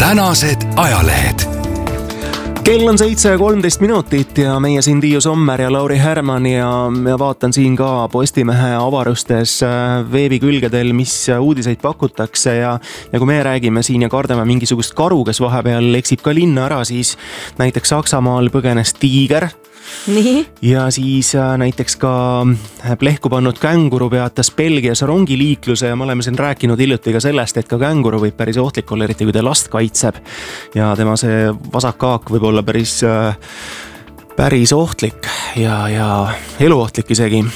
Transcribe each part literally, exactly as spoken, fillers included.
tänased ajalehed. Kell on seitse ja kolmteist minutit ja meie siin Tiiu Sommer ja Lauri Härman ja, ja vaatan siin ka Postimehe avarustes veebikülgedel, mis uudiseid pakutakse ja, ja kui me räägime siin ja kardame mingisugust karu, kes vahepeal eksib ka linna ära, siis näiteks Saksamaal põgenes tiiger. Nii. Ja siis näiteks ka plehku pannud känguru peatas Belgias rongiliikluse ja me oleme siin rääkinud hiljuti ka sellest, et ka känguru võib päris ohtlik olla, eriti kui ta last kaitseb ja tema see vasakaak võib olla päris, päris ohtlik ja, ja eluohtlik isegi.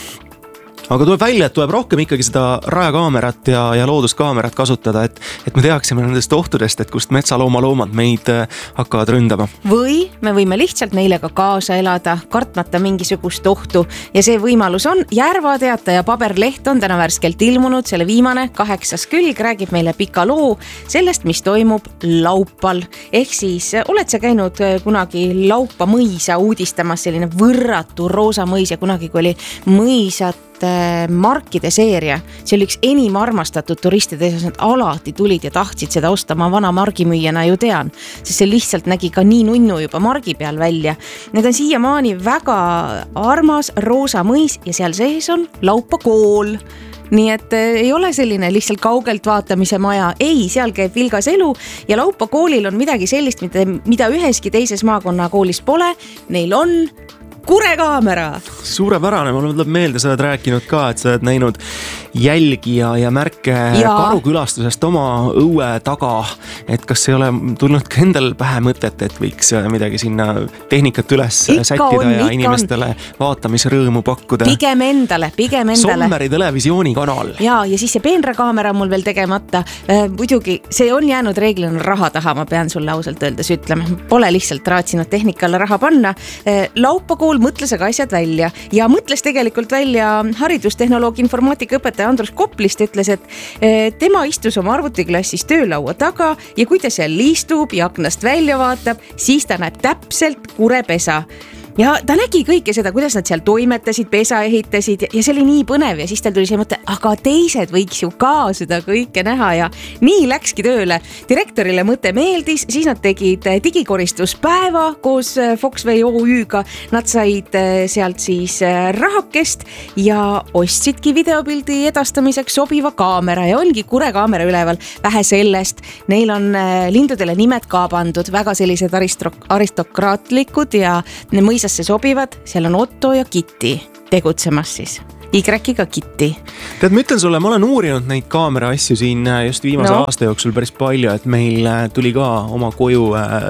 Aga tuleb välja, et tuleb rohkem ikkagi seda rajekaamerat ja, ja looduskaamerat kasutada, et, et me teaksime nendest ohtudest, et kust metsalooma loomad meid hakkavad ründama. Või me võime lihtsalt neile ka kaasa elada, kartmata mingisugust ohtu ja see võimalus on. Järvateataja paberleht on täna värskelt ilmunud, selle viimane kaheksas külg räägib meile pika loo sellest, mis toimub Laupal. Ehk siis oled sa käinud kunagi Laupa mõisa uudistamas, selline võrratu roosa mõis ja kunagi kui oli mõisat markide seeria, see oli üks enim armastatud turistide ees, nad alati tulid ja tahtsid seda osta, ma vana margimüüjana ju tean, sest see lihtsalt nägi ka nii nunnu juba margi peal välja. Need on siiamaani väga armas roosa mõis ja seal sees on Laupa kool. Nii et ei ole selline lihtsalt kaugelt vaatamise maja, ei, seal käib vilgas elu ja Laupa koolil on midagi sellist, mida, mida üheski teises maakonna koolis pole, neil on kurekaamera. Suurepärane, mulle tuleb meelde, sa oled rääkinud ka, et sa oled näinud jälgi ja, ja märke ja. Karukülastusest oma õue taga, et kas ei ole tulnud ka endal pähe mõtet, et võiks midagi sinna tehnikat üles ikka sättida on, ja inimestele on. Vaatamisrõõmu pakkuda. Pigem endale, pigem endale. Sommeri televisioonikanal. Ja, ja siis see peenrakaamera on mul veel tegemata. Muidugi, see on jäänud reeglina raha taha, ma pean sulle ausalt öeldes ütlema. Pole lihtsalt raatsinud tehnikale raha panna. Laupa kool mõtles aga asjad välja ja mõtles tegelikult välja haridustehnoloogi informaatika õpetaja Andrus Koplist, ütles, et tema istus oma arvutiklassis töölaua taga ja kui ta seal istub ja aknast välja vaatab, siis ta näeb täpselt kurepesa. Ja ta nägi kõike seda, kuidas nad seal toimetasid, pesa ehitasid ja see oli nii põnev ja siis tal tuli see mõte, aga teised võiks ju ka seda kõike näha ja nii läkski tööle. Direktorile mõte meeldis, siis nad tegid digikoristuspäeva koos Foxway O Üga. Nad said sealt siis rahakest ja ostsidki videopildi edastamiseks sobiva kaamera ja ongi kurekaamera üleval. Vähe sellest, neil on lindudele nimed ka pandud, väga sellised aristokraatlikud ja mõisa see sobivad, seal on Otto ja Kitty tegutsemas siis. Y-iga Kitty. Tead, ma ütlen sulle, ma olen uurinud neid kaamera asju siin just viimase no. aasta jooksul päris palju, et meil tuli ka oma koju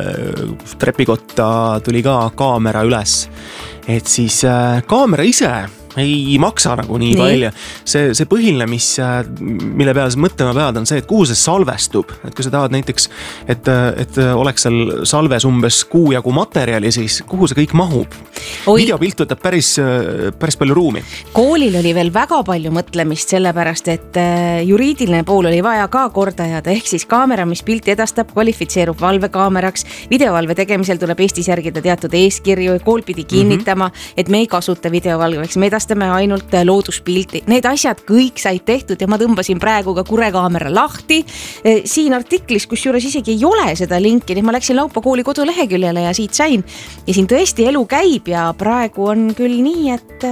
äh, trepikotta tuli ka kaamera üles. Et siis äh, kaamera ise ei maksa nagu nii, nii. palju. See, see põhiline, mis, mille peale sa mõtlema pead, on see, et kuhu see salvestub. Et kui sa tahad näiteks, et, et oleks seal salves umbes kuu jagu materjali, siis kuhu see kõik mahub? Oi. Videopilt võtab päris, päris palju ruumi. Koolil oli veel väga palju mõtlemist sellepärast, et juriidiline pool oli vaja ka kordajada, ehk siis kaamera, mis pilti edastab, kvalifitseerub valvekaameraks. Videovalve tegemisel tuleb Eestis järgida teatud eeskirju ja kool pidi kinnitama, mm-hmm. et me ei kasuta videovalveks, me edastame ainult looduspilti. Need asjad kõik said tehtud ja ma tõmbasin praegu ka kurekaamera lahti. Siin artiklis, kus juures isegi ei ole seda linki, nii ma läksin Laupa kooli koduleheküljele ja siit sain. Ja siin tõesti elu käib ja praegu on küll nii, et...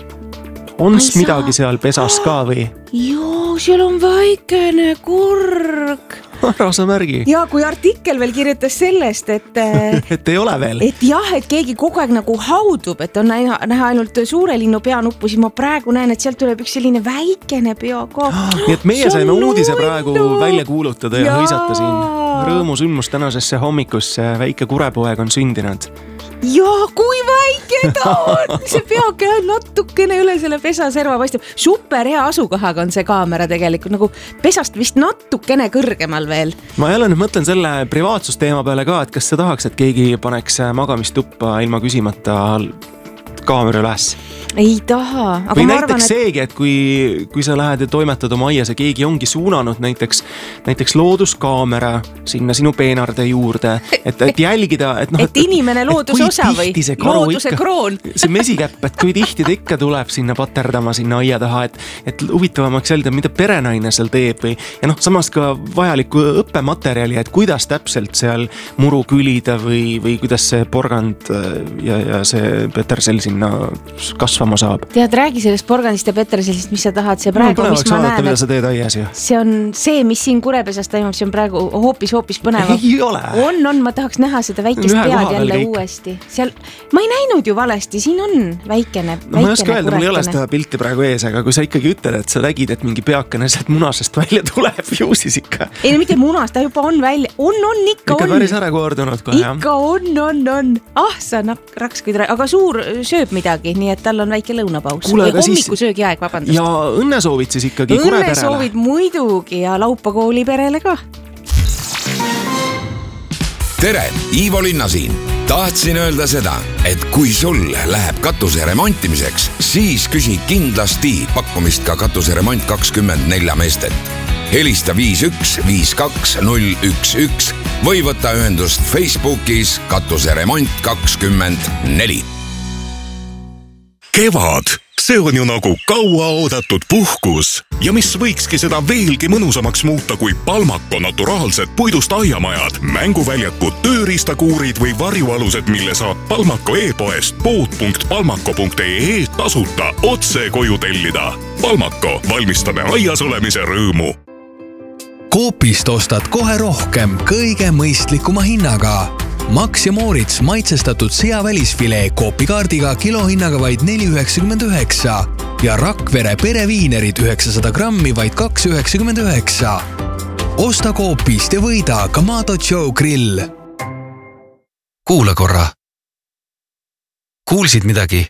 On midagi seal pesas ka või? Joo, seal on väikene kurg. Ära sa märgi. Ja kui artikkel veel kirjutas sellest, et... et ei ole veel. Et jah, et keegi kogu aeg nagu haudub, et on näha, näha ainult suure linnu peanuppu, siis ma praegu näen, et sealt tuleb üks selline väikene pea ka. Nii et meie saime uudise praegu välja kuulutada ja, ja hõisata siin. Rõõmusündmus tänasesse hommikusse, väike kurepoeg on sündinud. Ja kui väike ta on, see peake natukene üle selle pesa serva paistab. Super hea asukohaga on see kaamera tegelikult, nagu pesast vist natukene kõrgemal veel. Ma jälle nüüd mõtlen selle privaatsusteema peale ka, et kas sa tahaks, et keegi paneks magamistuppa ilma küsimata kaamera üles. Ei taha. Aga või ma näiteks arvan, et... seegi, et kui, kui sa lähed ja toimetad oma aias ja keegi ongi suunanud näiteks, näiteks looduskaamera sinna sinu peenarde juurde, et, et jälgida, et noh, et inimene looduse osa või looduse ikka, kroon. See mesikäpp, et kui tihti ta ikka tuleb sinna paterdama sinna aia taha, et, et huvitavamaks jälgida, mida perenaine seal teeb või, ja noh, samas ka vajalikku õppematerjali, et kuidas täpselt seal muru külida või, või kuidas see porgand ja, ja see petersell sinna kasvama saab. Tead, räägi sellest porgandist ja petersellist, mis sa tahad, see praegu, no, mis ma vaadata, näen, sa teed aias, ja. see on see, mis siin Kurepesas toimub, see on praegu hoopis, hoopis põnev. Ei ole. On, on, ma tahaks näha seda väikest Ühe pead jälle kõik. Uuesti. Seal, ma ei näinud ju valesti, siin on väikene, väikene no, ma ei oska öelda, mul ei ole seda pilti praegu ees, aga kui sa ikkagi ütled, et sa nägid, et mingi peakene sealt munasest välja tuleb, ju siis ikka. Ei, mitte munast, ta juba on välja. On, on, ikka, ikka on. Päris ära koordunud kohe, jah. Ikka on, on, on. Ah, sa raks, kui tra... aga suur sööb midagi, nii et tal on väike lõunapaus. Kuule, hommikusöögi aeg, vabandust. Ja õnnesoovid siis ikkagi Kure perele. Õnnesoovid muidugi ja Laupa kooli perele ka. Tere, Ivo Linna siin. Tahtsin öelda seda, et kui sul läheb katuse remontimiseks, siis küsi kindlasti pakkumist ka katuseremont kakskümmend neli meestet. Helista viis üks viis kaks null üks üks või võtta ühendust Facebookis katuseremont kakskümmend neli. Kevad, see on ju nagu kaua oodatud puhkus ja mis võikski seda veelgi mõnusamaks muuta kui Palmako naturaalsed puidust aiamajad, mänguväljakud, tööriistakuurid või varjualused, mille saab Palmako e-poest pood punkt palmako punkt ee tasuta otse koju tellida. Palmako, valmistame aias olemise rõõmu. Coopist ostad kohe rohkem kõige mõistlikuma hinnaga. Max ja Moritz maitsestatud seavälisfilee Coopi kaardiga kilohinnaga vaid neli üheksakümmend üheksa ja Rakvere pereviinerid üheksasada grammi vaid kaks üheksakümmend üheksa. Osta Coopist ja võida Kamado Joe grill. Kuula korra. Kuulsid midagi?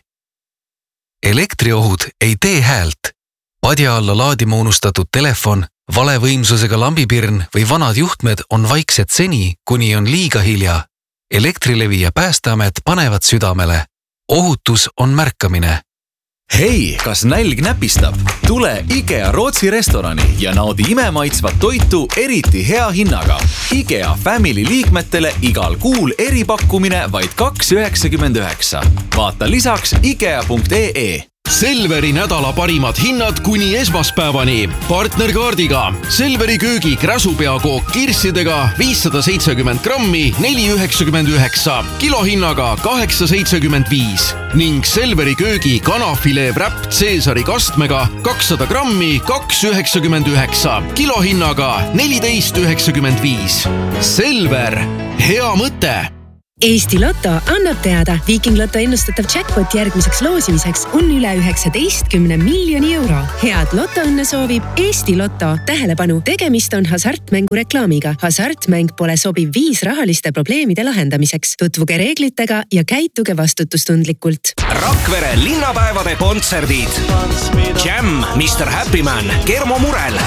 Elektriohud ei tee häält. Padja alla laadima unustatud telefon, valevõimsusega lambipirn või vanad juhtmed on vaiksed seni, kuni on liiga hilja. Elektrilevi ja Päästeamet panevad südamele. Ohutus on märkamine. Hei, kas nälg näpistab? Tule IKEA Rootsi restorani ja naudi imemaitsvat toitu eriti hea hinnaga. IKEA Family liikmetele igal kuul eripakkumine vaid kaks üheksakümmend üheksa. Vaata lisaks ikea punkt ee. Selveri nädala parimad hinnad kuni esmaspäevani. Partnerkaardiga Selveri köögi kräsupeakook kirssidega viissada seitsekümmend grammi neli üheksakümmend üheksa, kilohinnaga kaheksa seitsekümmend viis ning Selveri köögi kanafilee wrap Caesari kastmega kakssada grammi kaks üheksakümmend üheksa, kilohinnaga neliteist üheksakümmend viis. Selver, hea mõte! Eesti Lotto annab teada, Viking Lotto ennustatav jackpot järgmiseks loosimiseks on üle üheksateistkümne miljoni euro. Head lotoõnne soovib Eesti Lotto. Tähelepanu, tegemist on hasartmängu reklaamiga. Hasartmäng pole sobiv viis rahaliste probleemide lahendamiseks. Tutvuge reeglitega ja käituge vastutustundlikult. Rakvere linnapäevade kontserdid. Jam, mister Happyman, Kermo Murel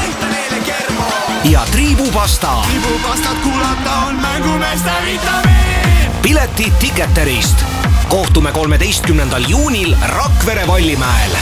ja Triibupasta. Triibupastat kuulata on mängumeeste vitamiin. Piletid Ticketerist. Kohtume kolmeteistkümnendal juunil Rakvere Vallimäel.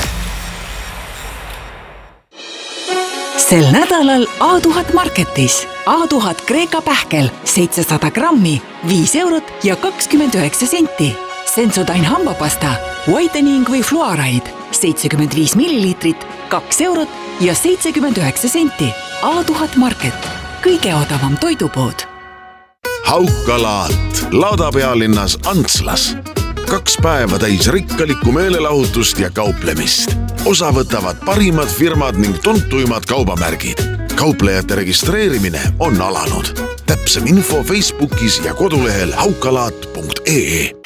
Sel nädalal A tuhat Marketis. A tuhat Kreeka pähkel, seitsesada grammi, viis eurot ja kakskümmend üheksa senti. Sensodyne hambapasta, whitening või fluoride, seitsekümmend viis milliliitrit, kaks eurot ja seitsekümmend üheksa senti. A tuhat Market, kõige odavam toidupood. Haukalaat, laudapealinnas Antslas. Kaks päeva täis rikkalikku meelelahutust ja kauplemist. Osa võtavad parimad firmad ning tuntuimad kaubamärgid. Kauplejate registreerimine on alanud. Täpsem info Facebookis ja kodulehel haukalaat punkt ee.